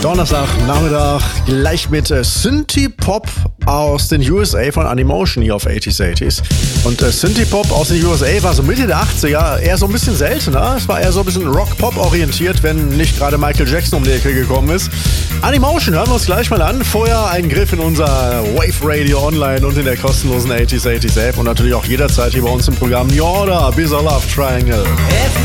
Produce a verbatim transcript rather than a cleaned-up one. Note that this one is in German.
Donnerstagnachmittag gleich mit äh, Synthie-Pop aus den U S A von Animotion hier auf achtziger, achtziger. Und äh, Synthie-Pop aus den U S A war so Mitte der achtziger eher so ein bisschen seltener. Es war eher so ein bisschen Rock-Pop orientiert, wenn nicht gerade Michael Jackson um die Ecke gekommen ist. Animotion hören wir uns gleich mal an. Vorher ein Griff in unser Wave Radio Online und in der kostenlosen achtziger, achtziger App und natürlich auch jederzeit hier bei uns im Programm New Order, Bizarre Love Triangle.